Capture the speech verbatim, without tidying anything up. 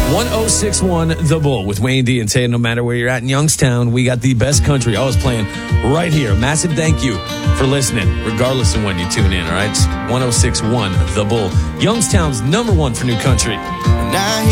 one oh six point one The Bull with Wayne D and Tay. No matter where you're at in Youngstown, we got the best country always playing right here. Massive thank you for listening, regardless of when you tune in, all right? one oh six point one The Bull, Youngstown's number one for new country. Now